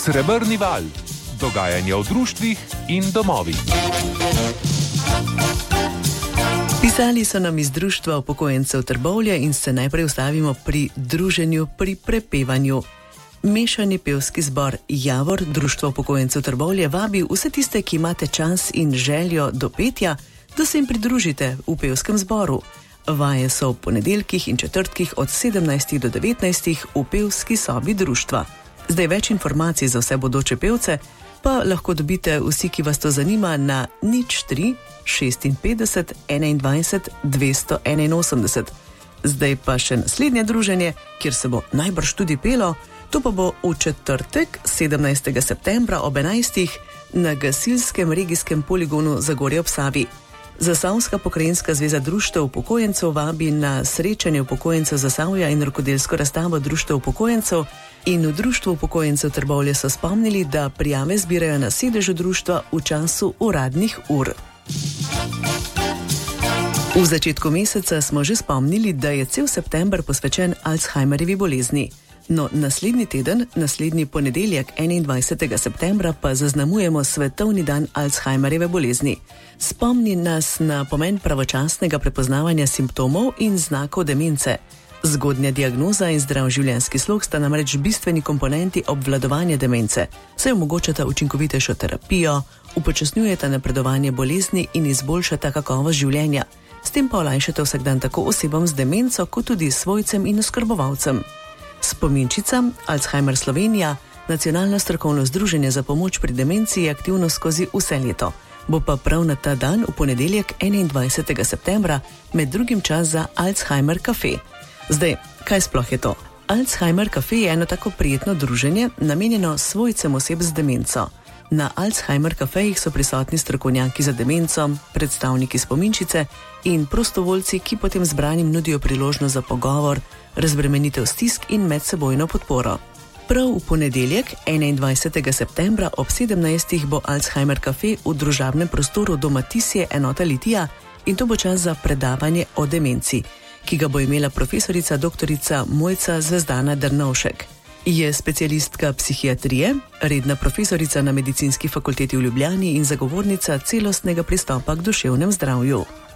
Srebrni val. Dogajanje v društvih in domovih. Pisali so nam iz Društva upokojencev Trbovlje in se najprej ustavimo pri druženju, pri prepevanju. Mešani pevski zbor Javor Društva upokojencev Trbovlje vabi vse tiste, ki imate čas in željo do petja, da se jim pridružite v pevskem zboru. Vaje so v ponedeljkih in četrtkih od 17 do 19 v pevski sobi društva. Zdaj več informacij za vse bodoče pevce pa lahko dobite vsi, ki vas to zanima, na 03 56 21 281. Zdaj pa še naslednje druženje, kjer se bo najbrž tudi pelo, to pa bo v četrtek 17. septembra ob 11. na gasilskem regijskem poligonu Zagorje ob Savi. Zasavska pokrajinska zveza društev upokojencev vabi na srečanje upokojencev Zasavja in rokodelsko razstavo društev upokojencev in v Društvu upokojencev Trbovlje so spomnili, da prijave zbirajo na sedežu društva v času uradnih ur. V začetku meseca smo že spomnili, da je cel september posvečen Alzheimerjevi bolezni. No, naslednji teden, naslednji ponedeljek 21. septembra pa zaznamujemo Svetovni dan Alzheimerjeve bolezni. Spomni nas na pomen pravočasnega prepoznavanja simptomov in znakov demence. Zgodnja diagnoza in zdrav življenjski slog sta namreč bistveni komponenti obvladovanja demence, saj omogočata učinkovitejšo terapijo, upočasnjujeta napredovanje bolezni in izboljšata kakovost življenja. S tem pa olajšate vsakdan tako osebam z demenco, kot tudi svojcem in oskrbovalcem. Spominčica Alzheimer Slovenija, nacionalno strokovno združenje za pomoč pri demenciji, je aktivno skozi vse leto. Bo pa prav na ta dan v ponedeljek 21. septembra med drugim čas za Alzheimer Café. Zdaj, kaj sploh je to? Alzheimer Café je eno tako prijetno druženje, namenjeno svojcem oseb z demenco. Na Alzheimer Cafejih so prisotni strokovnjaki za demenco, predstavniki spominčice in prostovoljci, ki potem zbranim nudijo priložnost za pogovor, razbremenitev stisk in medsebojno podporo. Prav v ponedeljek, 21. septembra ob 17. bo Alzheimer Café v družabnem prostoru Doma Tisje enota Litija in to bo čas za predavanje o demenci, ki ga bo imela profesorica doktorica Mojca Zvezdana Drnovšek. Je specialistka psihiatrije, redna profesorica na Medicinski fakulteti v Ljubljani in zagovornica celostnega pristopa k duševnem zdravju.